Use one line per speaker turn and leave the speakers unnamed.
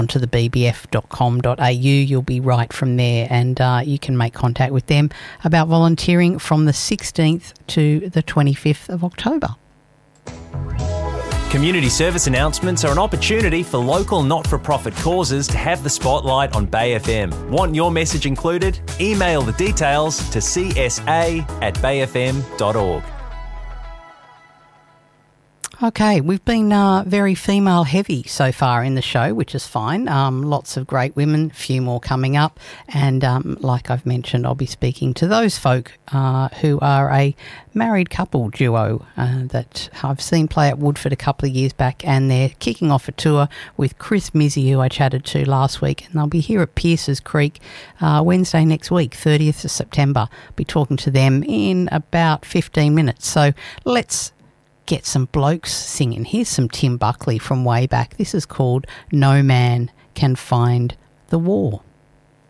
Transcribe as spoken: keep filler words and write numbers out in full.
to the b b f dot com dot a u. You'll be right from there, and uh, you can make contact with them about volunteering from the sixteenth to the twenty-fifth of October.
Community service announcements are an opportunity for local not-for-profit causes to have the spotlight on Bay F M. Want your message included? Email the details to c s a at bay f m dot org.
Okay, we've been uh, very female heavy so far in the show, which is fine. Um, lots of great women, a few more coming up. And um, like I've mentioned, I'll be speaking to those folk uh, who are a married couple duo uh, that I've seen play at Woodford a couple of years back, and they're kicking off a tour with Chris Mizzy, who I chatted to last week, and they'll be here at Pierces Creek uh, Wednesday next week, thirtieth of September. I'll be talking to them in about fifteen minutes. So let's get some blokes singing. Here's some Tim Buckley from way back. This is called No Man Can Find the War.